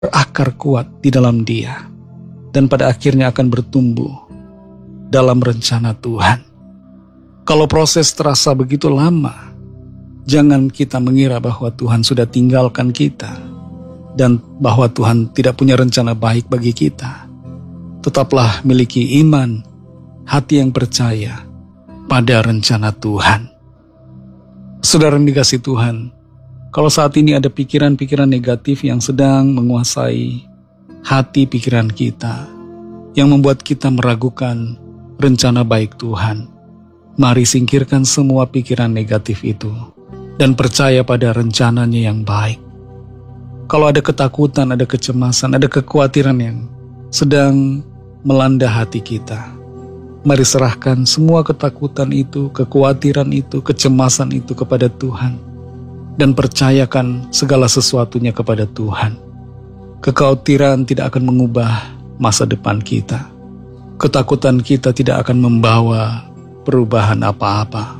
berakar kuat di dalam dia, dan pada akhirnya akan bertumbuh dalam rencana Tuhan. Kalau proses terasa begitu lama, jangan kita mengira bahwa Tuhan sudah tinggalkan kita dan bahwa Tuhan tidak punya rencana baik bagi kita. Tetaplah miliki iman, hati yang percaya pada rencana Tuhan. Saudara yang dikasihi Tuhan, kalau saat ini ada pikiran-pikiran negatif yang sedang menguasai hati pikiran kita, yang membuat kita meragukan rencana baik Tuhan, mari singkirkan semua pikiran negatif itu dan percaya pada rencananya yang baik. Kalau ada ketakutan, ada kecemasan, ada kekhawatiran yang sedang melanda hati kita, mari serahkan semua ketakutan itu, kekhawatiran itu, kecemasan itu kepada Tuhan dan percayakan segala sesuatunya kepada Tuhan. Kekhawatiran tidak akan mengubah masa depan kita. Ketakutan kita tidak akan membawa perubahan apa-apa.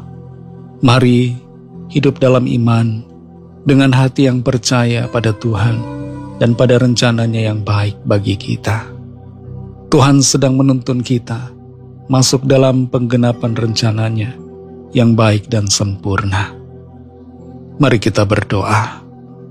Mari hidup dalam iman dengan hati yang percaya pada Tuhan dan pada rencananya yang baik bagi kita. Tuhan sedang menuntun kita masuk dalam penggenapan rencananya yang baik dan sempurna. Mari kita berdoa.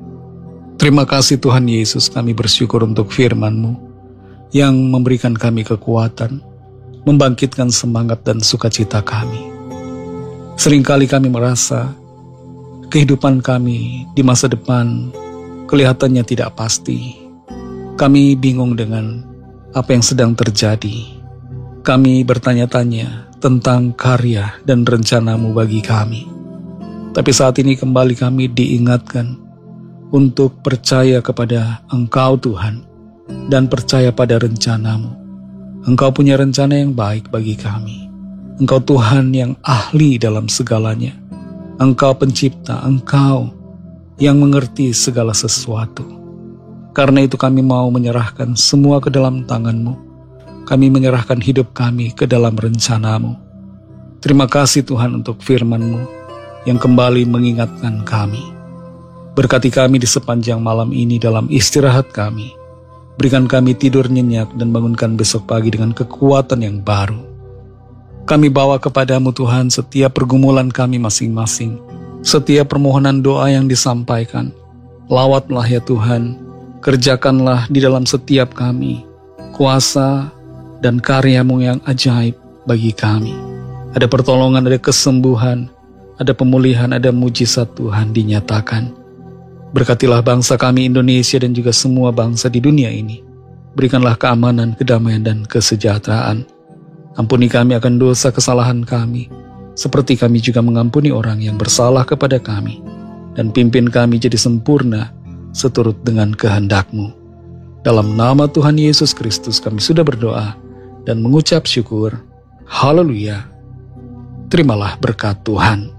Terima kasih Tuhan Yesus, kami bersyukur untuk firman-Mu yang memberikan kami kekuatan, membangkitkan semangat dan sukacita kami. Seringkali kami merasa kehidupan kami di masa depan kelihatannya tidak pasti. Kami bingung dengan apa yang sedang terjadi. Kami bertanya-tanya tentang karya dan rencana-Mu bagi kami. Tapi saat ini kembali kami diingatkan untuk percaya kepada Engkau Tuhan dan percaya pada rencana-Mu. Engkau punya rencana yang baik bagi kami. Engkau Tuhan yang ahli dalam segalanya. Engkau pencipta, Engkau yang mengerti segala sesuatu. Karena itu kami mau menyerahkan semua ke dalam tangan-Mu. Kami menyerahkan hidup kami ke dalam rencana-Mu. Terima kasih Tuhan untuk firman-Mu yang kembali mengingatkan kami. Berkati kami di sepanjang malam ini dalam istirahat kami. Berikan kami tidur nyenyak dan bangunkan besok pagi dengan kekuatan yang baru. Kami bawa kepadamu Tuhan setiap pergumulan kami masing-masing, setiap permohonan doa yang disampaikan. Lawatlah ya Tuhan, kerjakanlah di dalam setiap kami kuasa dan karya-Mu yang ajaib bagi kami. Ada pertolongan, ada kesembuhan, ada pemulihan, ada mujizat Tuhan dinyatakan. Berkatilah bangsa kami Indonesia dan juga semua bangsa di dunia ini. Berikanlah keamanan, kedamaian, dan kesejahteraan. Ampuni kami akan dosa kesalahan kami, seperti kami juga mengampuni orang yang bersalah kepada kami. Dan pimpin kami jadi sempurna seturut dengan kehendak-Mu. Dalam nama Tuhan Yesus Kristus kami sudah berdoa dan mengucap syukur. Haleluya. Terimalah berkat Tuhan.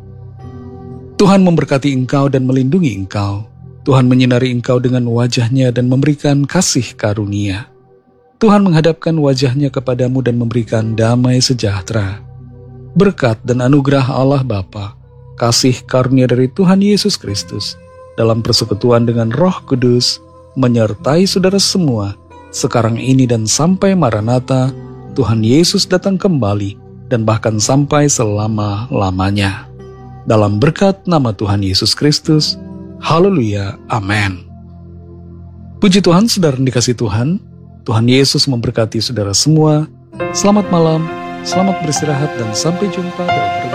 Tuhan memberkati engkau dan melindungi engkau. Tuhan menyinari engkau dengan wajah-Nya dan memberikan kasih karunia. Tuhan menghadapkan wajah-Nya kepadamu dan memberikan damai sejahtera. Berkat dan anugerah Allah Bapa, kasih karunia dari Tuhan Yesus Kristus, dalam persekutuan dengan Roh Kudus, menyertai saudara semua, sekarang ini dan sampai Maranatha, Tuhan Yesus datang kembali, dan bahkan sampai selama-lamanya. Dalam berkat nama Tuhan Yesus Kristus, haleluya, amin. Puji Tuhan, saudara yang dikasihi Tuhan, Tuhan Yesus memberkati saudara semua. Selamat malam, selamat beristirahat, dan sampai jumpa dalam